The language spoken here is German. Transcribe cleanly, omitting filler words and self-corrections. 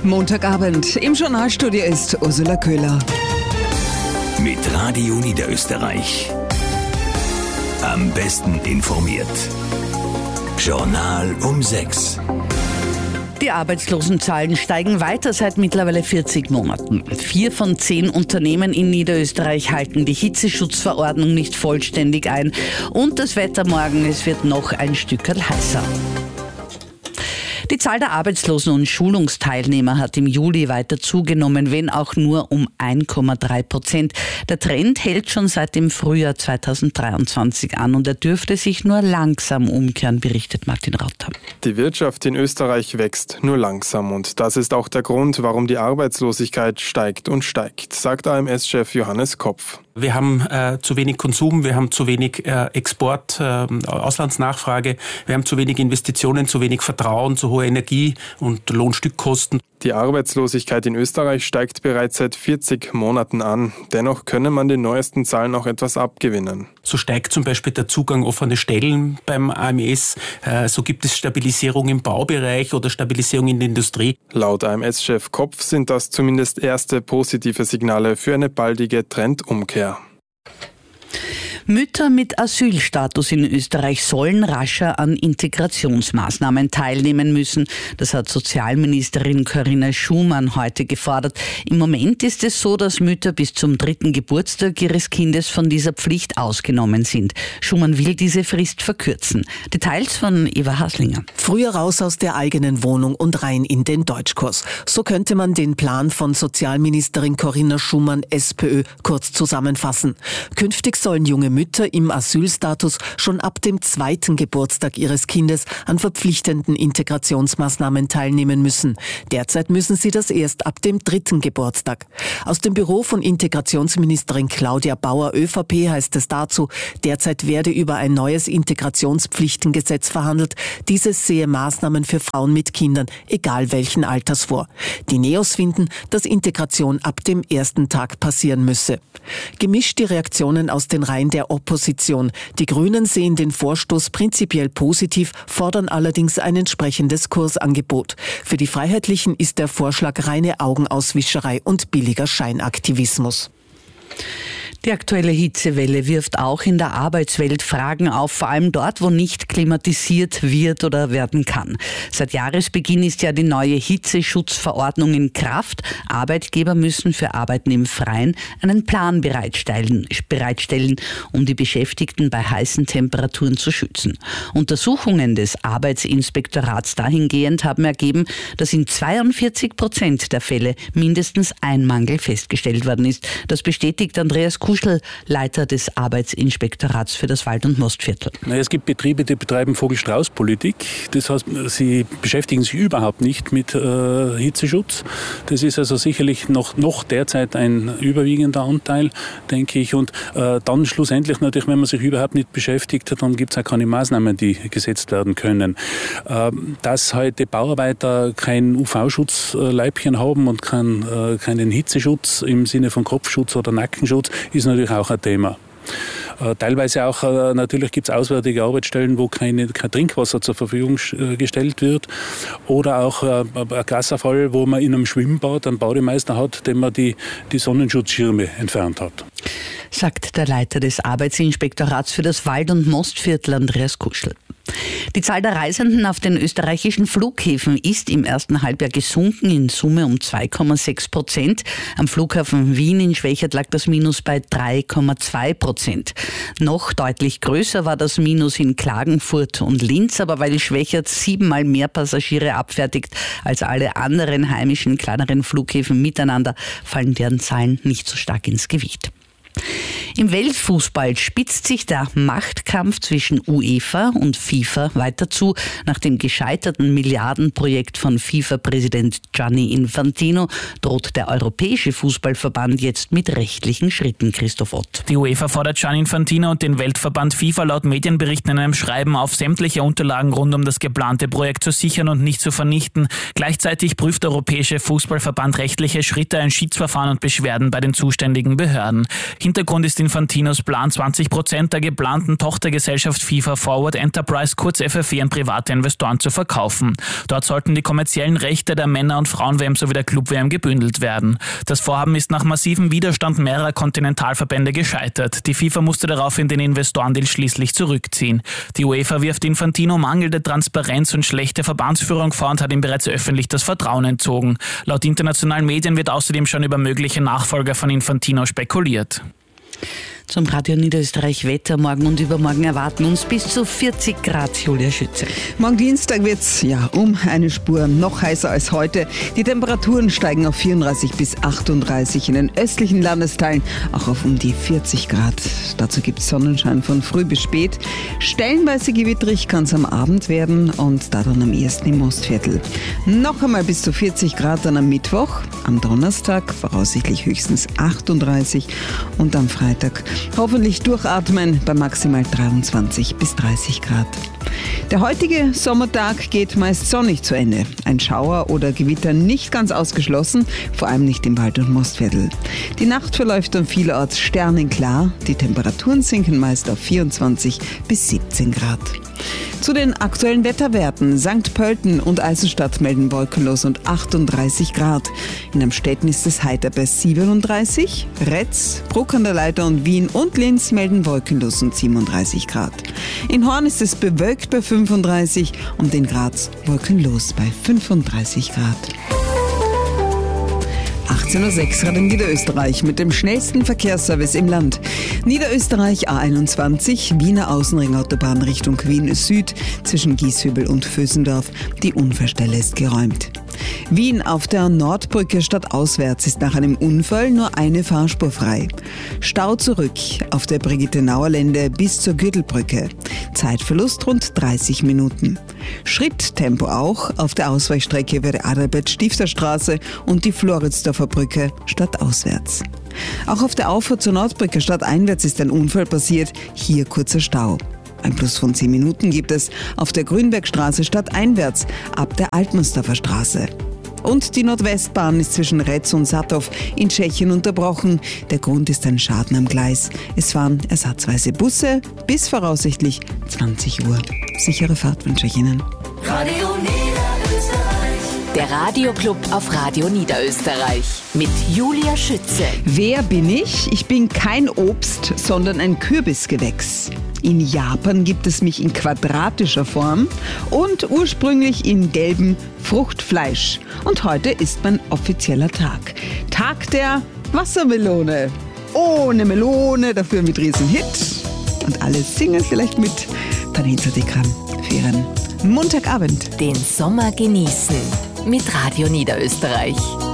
Montagabend im Journalstudio ist Ursula Köhler. Mit Radio Niederösterreich. Am besten informiert. Journal um 6. Die Arbeitslosenzahlen steigen weiter seit mittlerweile 40 Monaten. 4 von 10 Unternehmen in Niederösterreich halten die Hitzeschutzverordnung nicht vollständig ein. Und das Wetter morgen, es wird noch ein Stückerl heißer. Die Zahl der Arbeitslosen und Schulungsteilnehmer hat im Juli weiter zugenommen, wenn auch nur um 1,3%. Der Trend hält schon seit dem Frühjahr 2023 an und er dürfte sich nur langsam umkehren, berichtet Martin Rauter. Die Wirtschaft in Österreich wächst nur langsam und das ist auch der Grund, warum die Arbeitslosigkeit steigt und steigt, sagt AMS-Chef Johannes Kopf. Wir haben zu wenig Konsum, wir haben zu wenig Export, Auslandsnachfrage, wir haben zu wenig Investitionen, zu wenig Vertrauen, zu hohe Energie- und Lohnstückkosten. Die Arbeitslosigkeit in Österreich steigt bereits seit 40 Monaten an. Dennoch könne man den neuesten Zahlen auch etwas abgewinnen. So steigt zum Beispiel der Zugang offene Stellen beim AMS. So gibt es Stabilisierung im Baubereich oder Stabilisierung in der Industrie. Laut AMS-Chef Kopf sind das zumindest erste positive Signale für eine baldige Trendumkehr. Mütter mit Asylstatus in Österreich sollen rascher an Integrationsmaßnahmen teilnehmen müssen. Das hat Sozialministerin Corinna Schumann heute gefordert. Im Moment ist es so, dass Mütter bis zum 3. Geburtstag ihres Kindes von dieser Pflicht ausgenommen sind. Schumann will diese Frist verkürzen. Details von Eva Haslinger. Früher raus aus der eigenen Wohnung und rein in den Deutschkurs. So könnte man den Plan von Sozialministerin Corinna Schumann, SPÖ, kurz zusammenfassen. Künftig sollen junge Mütter im Asylstatus schon ab dem 2. Geburtstag ihres Kindes an verpflichtenden Integrationsmaßnahmen teilnehmen müssen. Derzeit müssen sie das erst ab dem 3. Geburtstag. Aus dem Büro von Integrationsministerin Claudia Bauer, ÖVP, heißt es dazu, derzeit werde über ein neues Integrationspflichtengesetz verhandelt. Dieses sehe Maßnahmen für Frauen mit Kindern, egal welchen Alters, vor. Die Neos finden, dass Integration ab dem ersten Tag passieren müsse. Gemischt die Reaktionen aus den Reihen der Opposition. Die Grünen sehen den Vorstoß prinzipiell positiv, fordern allerdings ein entsprechendes Kursangebot. Für die Freiheitlichen ist der Vorschlag reine Augenauswischerei und billiger Scheinaktivismus. Die aktuelle Hitzewelle wirft auch in der Arbeitswelt Fragen auf, vor allem dort, wo nicht klimatisiert wird oder werden kann. Seit Jahresbeginn ist ja die neue Hitzeschutzverordnung in Kraft. Arbeitgeber müssen für Arbeiten im Freien einen Plan bereitstellen, um die Beschäftigten bei heißen Temperaturen zu schützen. Untersuchungen des Arbeitsinspektorats dahingehend haben ergeben, dass in 42% der Fälle mindestens ein Mangel festgestellt worden ist. Das bestätigt Andreas Kuschel, Leiter des Arbeitsinspektorats für das Wald- und Mostviertel. Es gibt Betriebe, die betreiben Vogel-Strauß-Politik. Das heißt, sie beschäftigen sich überhaupt nicht mit Hitzeschutz. Das ist also sicherlich noch derzeit ein überwiegender Anteil, denke ich. Und dann schlussendlich natürlich, wenn man sich überhaupt nicht beschäftigt, dann gibt es auch keine Maßnahmen, die gesetzt werden können. Dass heute Bauarbeiter kein UV-Schutzleibchen haben und keinen Hitzeschutz im Sinne von Kopfschutz oder Nackenschutz, ist natürlich auch ein Thema. Teilweise auch, natürlich gibt es auswärtige Arbeitsstellen, wo kein Trinkwasser zur Verfügung gestellt wird. Oder auch ein krasser wo man in einem Schwimmbad einen Bademeister hat, dem man die Sonnenschutzschirme entfernt hat. Sagt der Leiter des Arbeitsinspektorats für das Wald- und Mostviertel, Andreas Kuschel. Die Zahl der Reisenden auf den österreichischen Flughäfen ist im ersten Halbjahr gesunken, in Summe um 2,6%. Am Flughafen Wien in Schwächert lag das Minus bei 3,2%. Noch deutlich größer war das Minus in Klagenfurt und Linz, aber weil Schwächert 7-mal mehr Passagiere abfertigt als alle anderen heimischen kleineren Flughäfen miteinander, fallen deren Zahlen nicht so stark ins Gewicht. Im Weltfußball spitzt sich der Machtkampf zwischen UEFA und FIFA weiter zu. Nach dem gescheiterten Milliardenprojekt von FIFA-Präsident Gianni Infantino droht der Europäische Fußballverband jetzt mit rechtlichen Schritten. Christoph Ott. Die UEFA fordert Gianni Infantino und den Weltverband FIFA laut Medienberichten in einem Schreiben auf, sämtliche Unterlagen rund um das geplante Projekt zu sichern und nicht zu vernichten. Gleichzeitig prüft der Europäische Fußballverband rechtliche Schritte, ein Schiedsverfahren und Beschwerden bei den zuständigen Behörden. Hintergrund ist Infantinos Plan, 20% der geplanten Tochtergesellschaft FIFA Forward Enterprise, kurz FFE, an private Investoren zu verkaufen. Dort sollten die kommerziellen Rechte der Männer- und Frauen-WM sowie der Club-WM gebündelt werden. Das Vorhaben ist nach massivem Widerstand mehrerer Kontinentalverbände gescheitert. Die FIFA musste daraufhin den Investorendeal schließlich zurückziehen. Die UEFA wirft Infantino mangelnde Transparenz und schlechte Verbandsführung vor und hat ihm bereits öffentlich das Vertrauen entzogen. Laut internationalen Medien wird außerdem schon über mögliche Nachfolger von Infantino spekuliert. Zum Radio Niederösterreich Wetter. Morgen und übermorgen erwarten uns bis zu 40 Grad, Julia Schütze. Morgen Dienstag wird es um eine Spur noch heißer als heute. Die Temperaturen steigen auf 34 bis 38 in den östlichen Landesteilen, auch auf um die 40 Grad. Dazu gibt es Sonnenschein von früh bis spät. Stellenweise gewitterig kann es am Abend werden und da dann am ehesten im Mostviertel. Noch einmal bis zu 40 Grad dann am Mittwoch, am Donnerstag voraussichtlich höchstens 38 und am Freitag hoffentlich durchatmen bei maximal 23 bis 30 Grad. Der heutige Sommertag geht meist sonnig zu Ende. Ein Schauer oder Gewitter nicht ganz ausgeschlossen, vor allem nicht im Wald- und Mostviertel. Die Nacht verläuft dann vielerorts sternenklar. Die Temperaturen sinken meist auf 24 bis 17 Grad. Zu den aktuellen Wetterwerten. St. Pölten und Eisenstadt melden wolkenlos und 38 Grad. In Amstetten ist es heiter bei 37. Retz, Bruck an der Leitha und Wien und Linz melden wolkenlos und 37 Grad. In Horn ist es bewölkt bei 35 und in Graz wolkenlos bei 35 Grad. 18.06 Uhr in Niederösterreich mit dem schnellsten Verkehrsservice im Land. Niederösterreich A21, Wiener Außenringautobahn Richtung Wien Süd zwischen Gieshübel und Vösendorf. Die Unfallstelle ist geräumt. Wien auf der Nordbrücke stadtauswärts ist nach einem Unfall nur eine Fahrspur frei. Stau zurück auf der Brigitte-Nauer-Lände bis zur Gürtelbrücke. Zeitverlust rund 30 Minuten. Schritttempo auch auf der Ausweichstrecke über die Adalbert-Stifter-Straße und die Floridsdorfer Brücke stadtauswärts. Auch auf der Auffahrt zur Nordbrücke stadteinwärts ist ein Unfall passiert, hier kurzer Stau. Ein Plus von 10 Minuten gibt es auf der Grünbergstraße stadteinwärts ab der Altmannsdorfer Straße. Und die Nordwestbahn ist zwischen Retz und Satthof in Tschechien unterbrochen. Der Grund ist ein Schaden am Gleis. Es fahren ersatzweise Busse bis voraussichtlich 20 Uhr. Sichere Fahrt wünsche ich Ihnen. Radio Niederösterreich. Der Radioclub auf Radio Niederösterreich mit Julia Schütze. Wer bin ich? Ich bin kein Obst, sondern ein Kürbisgewächs. In Japan gibt es mich in quadratischer Form und ursprünglich in gelbem Fruchtfleisch. Und heute ist mein offizieller Tag. Tag der Wassermelone. Ohne Melone, dafür mit Riesenhit. Und alle singen vielleicht mit. Panenza Dekran für Ihren Montagabend. Den Sommer genießen mit Radio Niederösterreich.